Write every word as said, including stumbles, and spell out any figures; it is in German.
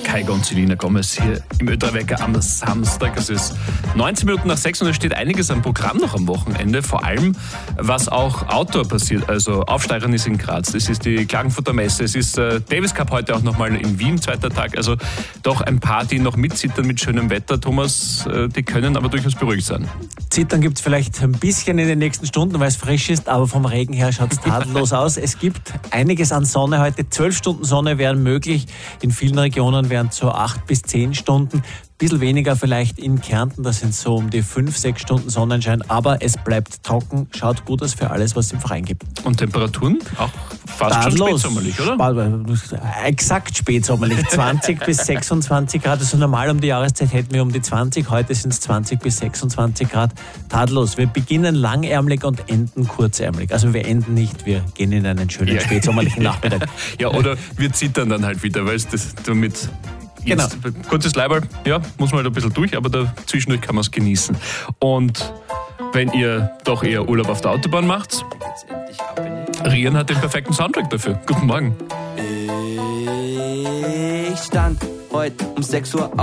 Kaigo und Selena Gomez hier im Ö drei Wecker am Samstag. Es ist neunzehn Minuten nach sechs und es steht einiges am Programm noch am Wochenende. Vor allem, was auch Outdoor passiert. Also Aufsteigern ist in Graz, es ist die Klagenfurter Messe, es ist äh, Davis Cup heute auch nochmal in Wien, zweiter Tag. Also doch ein paar, die noch mitzittern mit schönem Wetter. Thomas, äh, die können aber durchaus beruhigt sein. Zittern gibt es vielleicht ein bisschen in den nächsten Stunden, weil es frisch ist, aber vom Regen her schaut es tadellos aus. Es gibt einiges an Sonne heute. Zwölf Stunden Sonne wären möglich. In vielen Regionen wären es so acht bis zehn Stunden. Ein bisschen weniger vielleicht in Kärnten, das sind so um die fünf, sechs Stunden Sonnenschein, aber es bleibt trocken, schaut gut aus für alles, was es im Freien gibt. Und Temperaturen? Auch fast tadellos. Schon spätsommerlich, oder? Exakt spätsommerlich, zwanzig bis sechsundzwanzig Grad, also normal um die Jahreszeit hätten wir um die zwanzig, heute sind es zwanzig bis sechsundzwanzig Grad, tadellos. Wir beginnen langärmlich und enden kurzärmlich, also wir enden nicht, wir gehen in einen schönen ja. spätsommerlichen Nachmittag. Ja, oder wir zittern dann halt wieder, weil es das damit... Jetzt, genau. Kurzes Leiberl, ja, muss man halt ein bisschen durch, aber da zwischendurch kann man es genießen. Und wenn ihr doch eher Urlaub auf der Autobahn macht, Rian hat den perfekten Soundtrack dafür. Guten Morgen. Ich stand heute um sechs Uhr